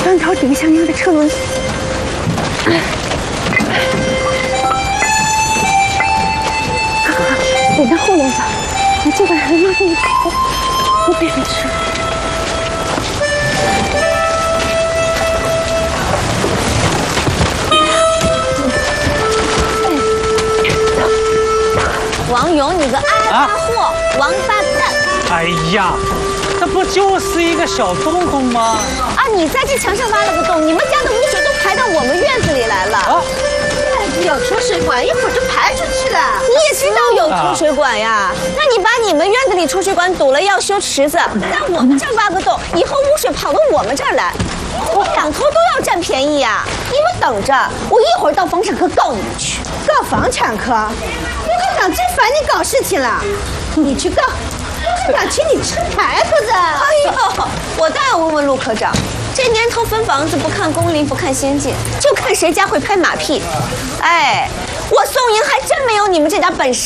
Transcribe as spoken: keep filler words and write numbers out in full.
砖头顶下面的车轮。哥哥，顶到后面走，你这个人拉着你走，我别没事。 王勇，你个阿拉巴货，啊、王八蛋！ 哎呀，这不就是一个小洞洞吗？ 啊，你在这墙上挖了个洞，你们家的污水都排到我们院子里来了。啊， 有抽水管，一会儿就排出去了。 你也知道有抽水管呀？啊、那你把你们院子里抽水管堵了，要修池子，在我们这儿挖个洞，以后污水跑到我们这儿来，我们两头都要占便宜呀！你们等着，我一会儿到房产科告你们去。 告房产科？ 陆科长真烦你搞事情了，你去告，陆科长请你吃排骨子。 哎呦，我倒要问问陆科长，这年头分房子不看工龄不看先进，就看谁家会拍马屁。哎，我宋营还真没有你们这点本事。